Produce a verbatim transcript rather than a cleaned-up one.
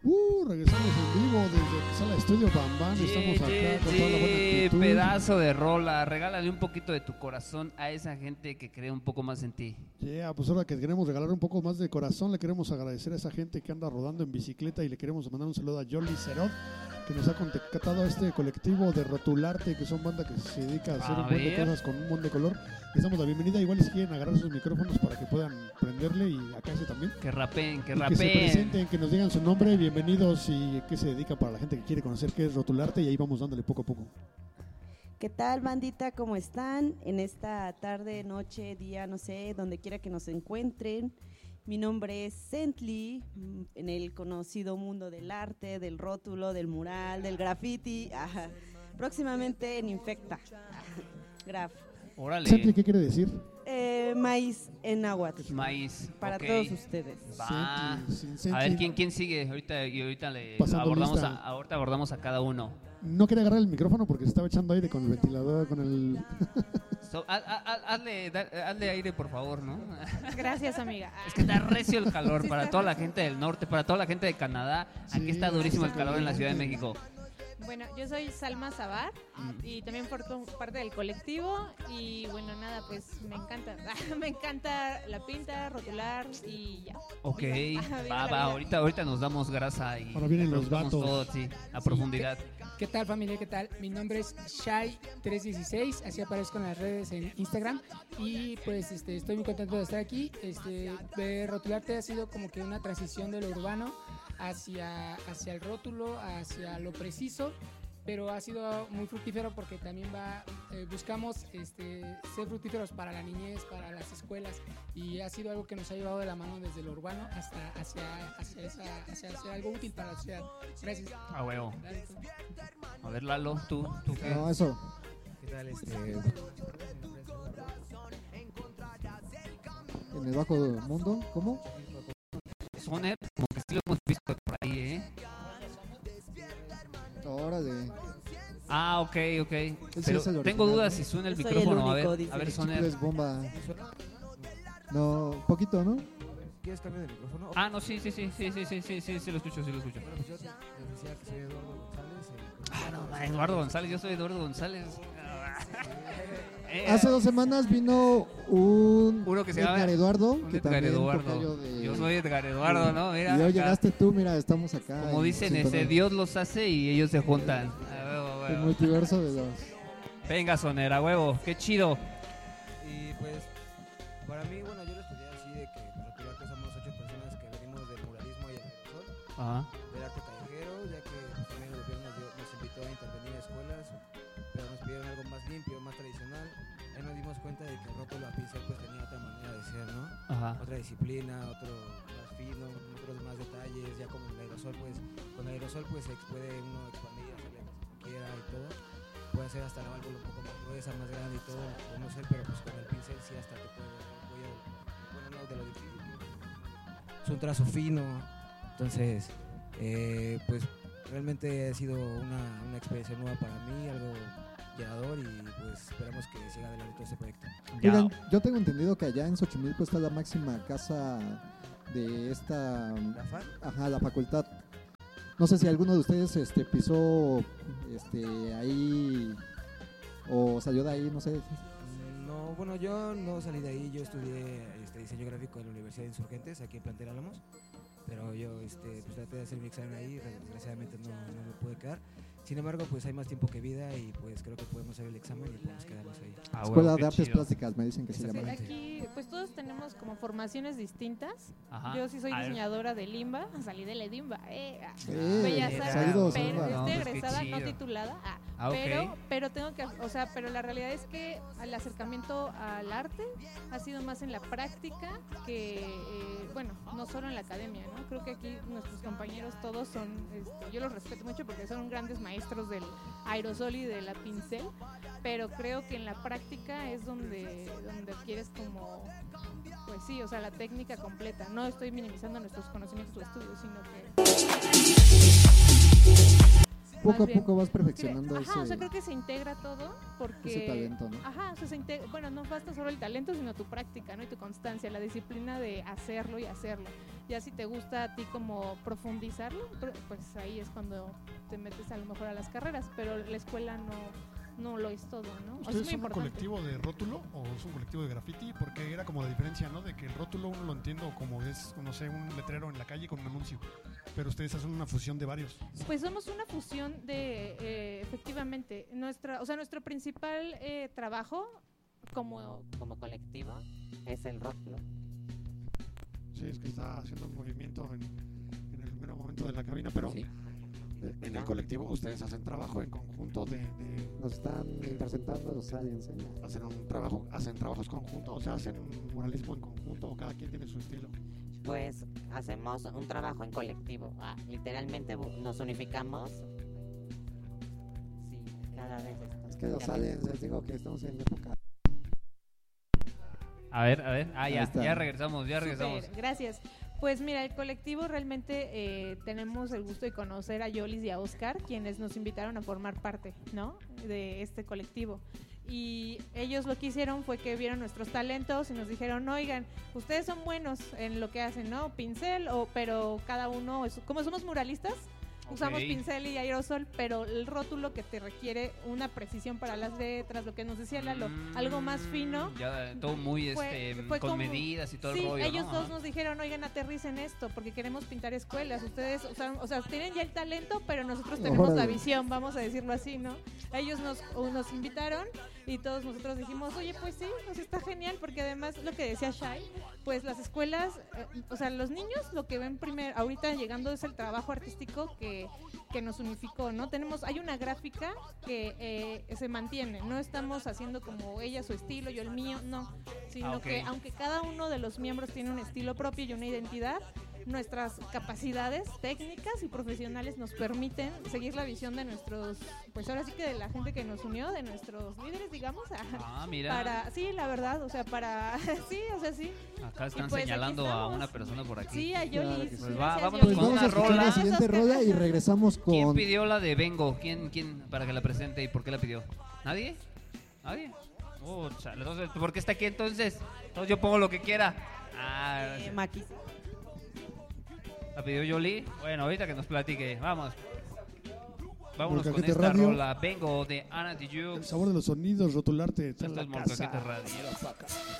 Uh, regresamos en vivo desde Sala Estudio Bam Bam. Yeah, Estamos acá yeah, con toda la buena yeah, actitud. pedazo de rola. Regálale un poquito de tu corazón a esa gente que cree un poco más en ti. Yeah, pues ahora que queremos regalar un poco más de corazón, le queremos agradecer a esa gente que anda rodando en bicicleta y le queremos mandar un saludo a Yoli Cerot, que nos ha contactado a este colectivo de Rotularte, que son banda que se dedica a hacer A un buen de ver. cosas con un buen de color. Les damos la bienvenida, igual si quieren agarrar sus micrófonos para que puedan prenderle y acá ese también. Que rapeen, que Y que se rapeen. presenten, que nos digan su nombre, bienvenidos y qué se dedica para la gente que quiere conocer qué es Rotularte, y ahí vamos dándole poco a poco. ¿Qué tal, bandita? ¿Cómo están? En esta tarde, noche, día, no sé, donde quiera que nos encuentren. Mi nombre es Sently, en el conocido mundo del arte, del rótulo, del mural, del graffiti. Ajá. Próximamente en Infecta. Graf. Órale. Sently, ¿qué quiere decir? Eh, maíz en náhuatl. Maíz. Para ok. todos ustedes. Va. Sently, sin Sently. A ver quién quién sigue. Ahorita y ahorita le Pasando abordamos lista. a, ahorita abordamos a cada uno. No quería agarrar el micrófono porque se estaba echando aire con el ventilador, con el... So, haz- haz- hazle, da- hazle aire, por favor, ¿no? Gracias, amiga. Es que está recio el calor Sí, para está toda la recio. gente del norte, para toda la gente de Canadá. Aquí Sí, está durísimo el está calor en la Ciudad de bien. México. Bueno, yo soy Salma Zabar y también formo parte del colectivo y bueno, nada, pues me encanta, me encanta la pinta, rotular y ya. Ok, Viva. Viva va, la va, vida. ahorita, ahorita nos damos grasa y Ahora vienen los preguntamos vatos. todo, sí, a profundidad. ¿Qué tal, familia? ¿Qué tal? Mi nombre es Shai tres dieciséis, así aparezco en las redes en Instagram y pues este, estoy muy contento de estar aquí. Este, de Rotularte ha sido como que una transición de lo urbano hacia, hacia el rótulo, hacia lo preciso, pero ha sido muy fructífero porque también va, eh, buscamos este, ser fructíferos para la niñez, para las escuelas, y ha sido algo que nos ha llevado de la mano desde lo urbano hasta hacia, hacia, esa, hacia hacer algo útil para la sociedad. Gracias. A huevo. Dale, tú. A ver, Lalo, tú, tú qué. No, eso. ¿Qué tal? Este, En el bajo mundo, ¿cómo? Soner, como que sí lo hemos visto por ahí, ¿eh? Órale. Ah, ok, ok. sí Pero es el original, tengo dudas ¿no? si suena el Yo soy el micrófono. a único, ver, dice. a ver, El Soner. chicle es bomba. No, poquito, ¿no? ¿Quieres cambio de micrófono? Ah, no, sí, sí, sí, sí, sí, sí, sí, sí, sí, lo escucho, sí lo escucho. Bueno, pues yo les decía que soy Eduardo González. eh, Ah, no, ma, Eduardo González, yo soy Eduardo González. Eh, Hace dos semanas vino un Uno que se Edgar llama- Eduardo, un que Edgar también Eduardo. tocayo de... Yo soy Edgar Eduardo, ¿no? Mira. y hoy acá. llegaste tú, mira, estamos acá. Como en dicen, sintonía. ese Dios los hace y ellos se juntan. A huevo, a El huevo. multiverso de los... Venga, Sonera, huevo, qué chido. Y pues, para mí, bueno, yo lo estudié así de que en Rotularte somos ocho personas que venimos del muralismo y el aerosol, Ajá. del arte callejero, ya que pues, también el gobierno nos, dio- nos invitó a intervenir en escuelas, pero nos pidieron algo más limpio, más tradicional. Ahí nos dimos cuenta de que el rótulo a pincel pues tenía otra manera de ser, ¿no? Ajá. Otra disciplina, otro más fino, otros más detalles, ya como el aerosol, pues con el aerosol pues se puede uno expandir, hacerle lo que quiera y todo. Puede hacer hasta la válvula un poco más gruesa, más grande y todo, como ser, pero pues con el pincel sí hasta te puede, voy a- bueno, no de lo difícil que es un trazo fino, entonces eh, pues realmente ha sido una, una experiencia nueva para mí, algo llenador y pues esperamos que siga adelante todo este proyecto. Ya. Oigan, yo tengo entendido que allá en Xochimilco está la máxima casa de esta... ¿La FAN? Ajá, la facultad. No sé si alguno de ustedes este, pisó este, ahí o salió de ahí, no sé. No, bueno, yo no salí de ahí, yo estudié este, diseño gráfico en la Universidad de Insurgentes, aquí en Plantel Álamos, pero yo este, pues, traté de hacer mi examen ahí, desgraciadamente no, no me pude quedar. Sin embargo, pues hay más tiempo que vida y pues creo que podemos hacer el examen y podemos quedarnos ahí. Ah, huevo, Escuela qué de Artes chido. Plásticas, me dicen que se Sí, llama. Aquí, pues todos tenemos como formaciones distintas. Ajá. Yo sí soy A ver. diseñadora de Limba, salí de la Edimba, eh, ah, Eh, Bellas mira, Artes, saludos, pero Edimba. estoy No, pues, qué egresada, no chido. titulada, ah, Ah, ok. pero, pero tengo que, o sea, pero la realidad es que el acercamiento al arte ha sido más en la práctica que, eh, bueno, no solo en la academia, ¿no? Creo que aquí nuestros compañeros todos son, este, yo los respeto mucho porque son grandes maestros del aerosol y de la pincel, pero creo que en la práctica es donde, donde adquieres como, pues sí, o sea, la técnica completa. No estoy minimizando nuestros conocimientos o estudios, sino que... poco a bien. poco vas Creo- perfeccionando Ajá, o ese, sea, creo que se integra todo porque... ese talento, ¿no? Ajá, o sea, se integra, bueno, no basta solo el talento, sino tu práctica, ¿no? Y tu constancia, la disciplina de hacerlo y hacerlo. Ya si te gusta a ti como profundizarlo, pero, pues ahí es cuando te metes a lo mejor a las carreras, pero la escuela no, no lo es todo, ¿no? O sea, es ¿Ustedes muy son un importante. colectivo de rótulo o es un colectivo de graffiti? Porque era como la diferencia, ¿no? De que el rótulo uno lo entiendo como es, no sé, un letrero en la calle con un anuncio. Pero ustedes hacen una fusión de varios. Pues somos una fusión de, eh, efectivamente, nuestra, o sea, nuestro principal eh, trabajo como... como colectivo es el rótulo. Sí, es que está haciendo un movimiento en, en el primer momento de la cabina, pero Sí. en el colectivo ustedes hacen trabajo en conjunto de, de Nos están presentando los aliens. ¿eh? hacen un trabajo, hacen trabajos conjuntos, o sea, hacen un muralismo en conjunto, o cada quien tiene su estilo. Pues hacemos un trabajo en colectivo. Ah, literalmente bu- nos unificamos. Sí, cada vez estamos- Es que los cada vez- aliens, les digo que estamos en época. A ver, a ver. Ah, Ahí ya, está. ya regresamos, ya regresamos. Súper, gracias. Pues mira, el colectivo realmente eh, tenemos el gusto de conocer a Yolis y a Oscar, quienes nos invitaron a formar parte, ¿no? De este colectivo. Y ellos lo que hicieron fue que vieron nuestros talentos y nos dijeron, oigan, ustedes son buenos en lo que hacen, ¿no? Pincel, o, pero cada uno, es- como somos muralistas, usamos Ok. pincel y aerosol, pero el rótulo que te requiere una precisión para las letras, lo que nos decía Lalo, Mm, algo más fino. Ya, todo muy Fue- este, fue con como- medidas y todo Sí, el rollo. ellos ¿no? dos Ajá. nos dijeron, oigan, aterricen esto, porque queremos pintar escuelas. Ustedes, o sea, o sea, tienen ya el talento, pero nosotros tenemos la Órale. visión, vamos a decirlo así, ¿no? Ellos nos, o nos invitaron y todos nosotros dijimos, oye, pues sí, pues está genial, porque además lo que decía Shai, pues las escuelas, eh, o sea, los niños lo que ven primero, ahorita llegando es el trabajo artístico que, que nos unificó, ¿no? Tenemos, hay una gráfica que eh, se mantiene, no estamos haciendo como ella su estilo, yo el mío, no, sino Ah, ok. que aunque cada uno de los miembros tiene un estilo propio y una identidad, nuestras capacidades técnicas y profesionales nos permiten seguir la visión de nuestros, pues ahora sí que de la gente que nos unió, de nuestros líderes, digamos, Ah, mira. para, sí, la verdad, o sea, para, sí, o sea, sí, Acá están y pues aquí señalando a estamos. una persona por aquí. sí, a Claro Yolis. que sí. Pues va, Gracias, vámonos Pues con vamos a una escuchar rola. la siguiente Oscar. rola y regresamos ¿Quién con... pidió la de Vengo? ¿Quién, quién para que la presente y por qué la pidió? ¿Nadie? ¿Nadie? Oh, chale. Entonces, ¿por qué está aquí entonces? Entonces yo pongo lo que quiera. Ah, Eh, Maquis. ¿la pidió Yoli? Bueno, ahorita que nos platique. Vamos. Vámonos con Molcajete esta Radio. rola. Vengo de Ana Tijoux. El sabor de los sonidos, rotularte. Esto es la Molcajete casa. Radio.